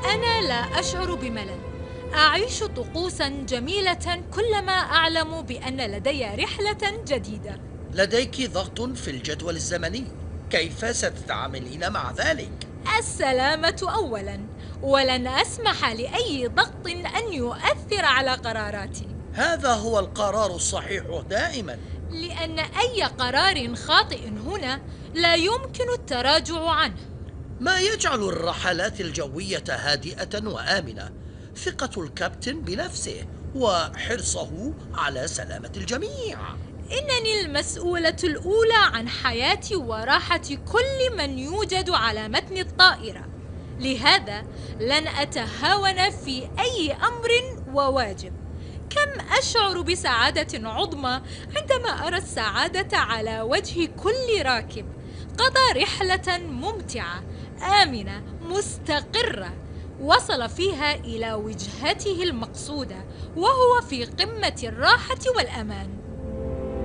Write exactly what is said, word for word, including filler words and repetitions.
أنا لا أشعر بملل. أعيش طقوساً جميلة كلما أعلم بأن لدي رحلة جديدة. لديك ضغط في الجدول الزمني، كيف ستتعاملين مع ذلك؟ السلامة أولاً، ولن أسمح لأي ضغط أن يؤثر على قراراتي. هذا هو القرار الصحيح دائما. لأن أي قرار خاطئ هنا لا يمكن التراجع عنه. ما يجعل الرحلات الجوية هادئة وآمنة؟ ثقة الكابتن بنفسه وحرصه على سلامة الجميع. إنني المسؤولة الأولى عن حياة وراحة كل من يوجد على متن الطائرة، لهذا لن أتهاون في أي أمر وواجب. كم أشعر بسعادة عظمى عندما أرى السعادة على وجه كل راكب قضى رحلة ممتعة آمنة مستقرة، وصل فيها إلى وجهته المقصودة وهو في قمة الراحة والأمان.